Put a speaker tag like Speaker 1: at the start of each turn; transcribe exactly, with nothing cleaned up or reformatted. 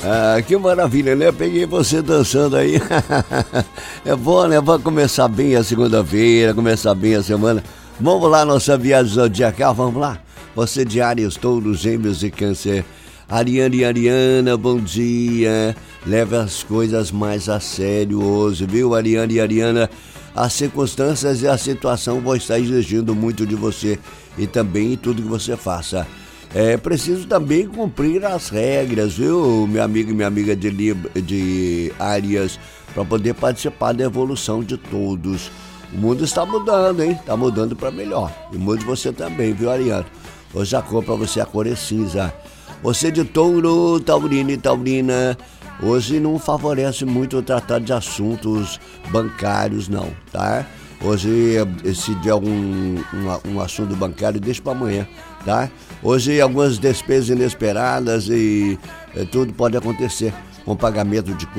Speaker 1: Ah, que maravilha, né? Peguei você dançando aí. É bom, né? Vai começar bem a segunda-feira, começar bem a semana. Vamos lá, nossa viagem zodiacal, vamos lá? Você de Áries, Touros, Gêmeos e Câncer. Ariane e Ariana, bom dia. Leve as coisas mais a sério hoje, viu, Ariane e Ariana? As circunstâncias e a situação vão estar exigindo muito de você e também em tudo que você faça. É preciso também cumprir as regras, viu, meu amigo e minha amiga de, de Áries, para poder participar da evolução de todos. O mundo está mudando, hein? Está mudando para melhor. E mude você também, viu, Ariano? Hoje a cor para você, a cor é cinza. Você de Touro, Taurino e Taurina, hoje não favorece muito o tratar de assuntos bancários, não, tá? Hoje, se tiver algum um, um assunto bancário, deixa para amanhã, tá? Hoje, algumas despesas inesperadas e, e tudo pode acontecer com pagamento de